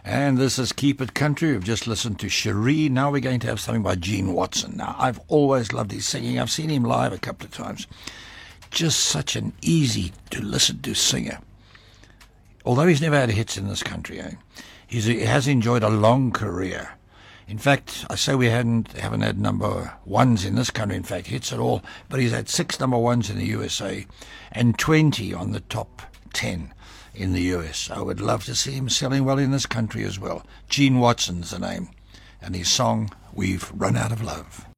And this is Keep It Country. We've just listened to Cherie. Now we're going to have something by Gene Watson. Now, I've always loved his singing. I've seen him live a couple of times. Just such an easy to listen to singer. Although he's never had hits in this country, he has enjoyed a long career. In fact, I say we haven't had number ones in this country, in fact, hits at all, but he's had 6 number ones in the USA and 20 on the top 10 in the US. I would love to see him selling well in this country as well. Gene Watson's the name, and his song, We've Run Out of Love.